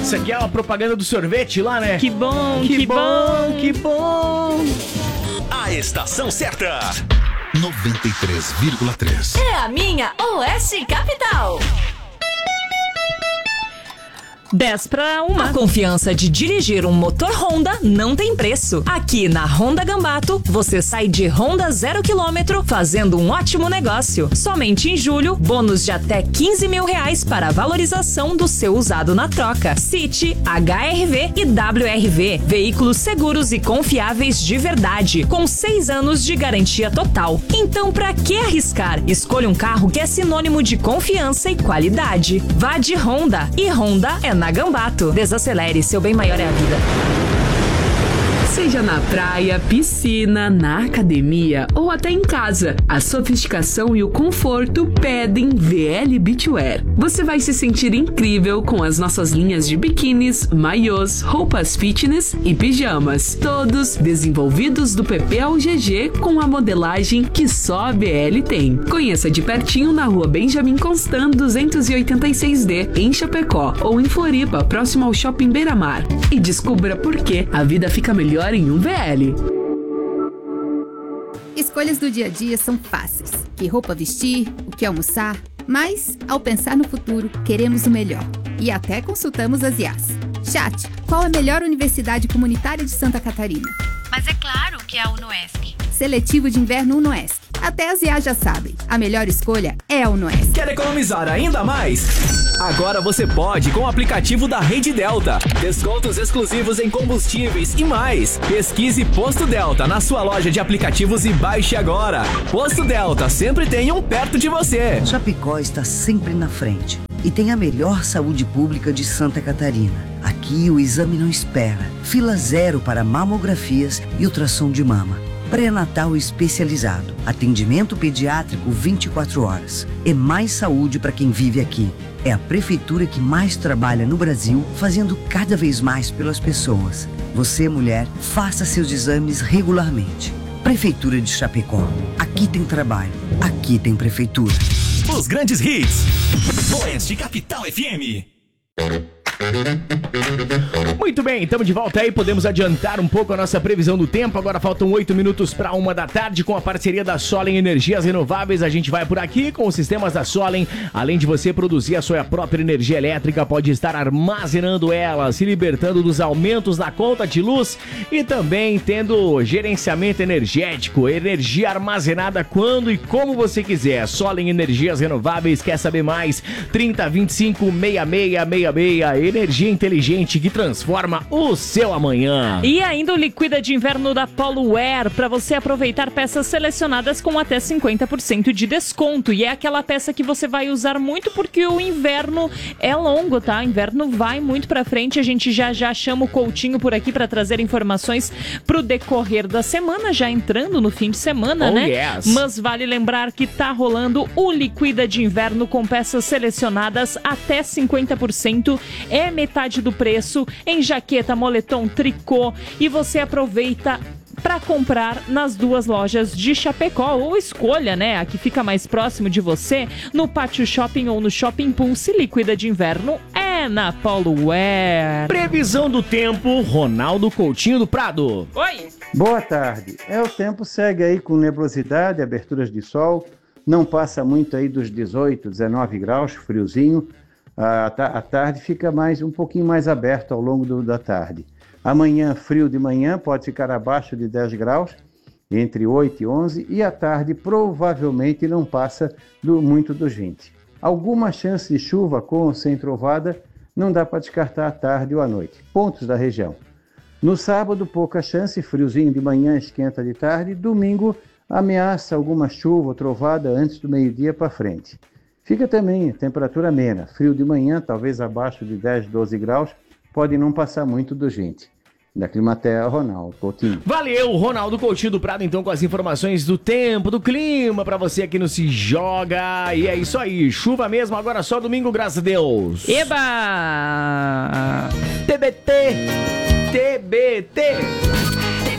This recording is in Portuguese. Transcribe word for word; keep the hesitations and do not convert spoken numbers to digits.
Isso aqui é a propaganda do sorvete lá, né? Que bom, que, que bom, bom. que bom. A estação certa. noventa e três vírgula três. É a minha Oeste Capital. dez para uma. A confiança de dirigir um motor Honda não tem preço. Aqui na Honda Gambato, você sai de Honda zero quilômetro fazendo um ótimo negócio. Somente em julho, bônus de até quinze mil reais para a valorização do seu usado na troca. City, H R V e W R V. Veículos seguros e confiáveis de verdade, com seis anos de garantia total. Então, pra que arriscar? Escolha um carro que é sinônimo de confiança e qualidade. Vá de Honda. E Honda é na Gambato. Desacelere, seu bem maior é a vida. Seja na praia, piscina, na academia ou até em casa, a sofisticação e o conforto pedem V L Beachwear. Você vai se sentir incrível com as nossas linhas de biquínis, maiôs, roupas fitness e pijamas, todos desenvolvidos do P P ao G G com a modelagem que só a B L tem. Conheça de pertinho na rua Benjamin Constant duzentos e oitenta e seis D, em Chapecó, ou em Floripa, próximo ao Shopping Beira-Mar. E descubra por que a vida fica melhor em um V L. Escolhas do dia a dia são fáceis. Que roupa vestir, o que almoçar. Mas, ao pensar no futuro, queremos o melhor. E até consultamos as I As. Chat, qual a melhor universidade comunitária de Santa Catarina? Mas é claro que é a UNOESC. Seletivo de inverno UNOESC. Até as I As já sabem. A melhor escolha é a UNOESC. Quer economizar ainda mais? Agora você pode com o aplicativo da Rede Delta. Descontos exclusivos em combustíveis e mais. Pesquise Posto Delta na sua loja de aplicativos e baixe agora. Posto Delta, sempre tem um perto de você. Chapecó está sempre na frente e tem a melhor saúde pública de Santa Catarina. Aqui o exame não espera. Fila zero para mamografias e ultrassom de mama. Pré-natal especializado. Atendimento pediátrico vinte e quatro horas. É mais saúde para quem vive aqui. É a prefeitura que mais trabalha no Brasil, fazendo cada vez mais pelas pessoas. Você, mulher, faça seus exames regularmente. Prefeitura de Chapecó. Aqui tem trabalho. Aqui tem prefeitura. Os grandes hits. Oeste Capital F M. Muito bem, estamos de volta aí, podemos adiantar um pouco a nossa previsão do tempo. Agora faltam oito minutos para uma da tarde. Com a parceria da Solen Energias Renováveis, a gente vai por aqui com os sistemas da Solen. Além de você produzir a sua própria energia elétrica, pode estar armazenando ela, se libertando dos aumentos na conta de luz e também tendo gerenciamento energético, energia armazenada quando e como você quiser. Solen Energias Renováveis, quer saber mais? trinta, vinte e cinco, sessenta e seis sessenta e seis. Energia inteligente que transforma o seu amanhã. E ainda o Liquida de Inverno da Poluer, para você aproveitar peças selecionadas com até cinquenta por cento de desconto. E é aquela peça que você vai usar muito porque o inverno é longo, tá? O inverno vai muito pra frente. A gente já já chama o Coutinho por aqui para trazer informações pro decorrer da semana, já entrando no fim de semana, oh, né? Yes. Mas vale lembrar que tá rolando o Liquida de Inverno com peças selecionadas até cinquenta por cento. É metade do preço em jaqueta, moletom, tricô, e você aproveita para comprar nas duas lojas de Chapecó, ou escolha, né, a que fica mais próximo de você, no Pátio Shopping ou no Shopping Pulse. Liquida de Inverno é na Poluer. Previsão do tempo, Ronaldo Coutinho do Prado. Oi! Boa tarde. É, o tempo segue aí com nebulosidade, aberturas de sol, não passa muito aí dos dezoito, dezenove graus, friozinho. A, a tarde fica mais, um pouquinho mais aberto ao longo do, da tarde. Amanhã, frio de manhã, pode ficar abaixo de dez graus, entre oito e onze, e à tarde provavelmente não passa do, muito dos vinte. Alguma chance de chuva com ou sem trovada, não dá para descartar à tarde ou à noite. Pontos da região. No sábado, pouca chance, friozinho de manhã, esquenta de tarde. Domingo, ameaça alguma chuva ou trovada antes do meio-dia para frente. Fica também temperatura amena, frio de manhã, talvez abaixo de dez, doze graus, pode não passar muito do vinte. Da Climaterra, Ronaldo Coutinho. Valeu, Ronaldo Coutinho do Prado, então, com as informações do tempo, do clima, pra você aqui no Se Joga. E é isso aí, chuva mesmo, agora só domingo, graças a Deus. Eba! T B T, T B T.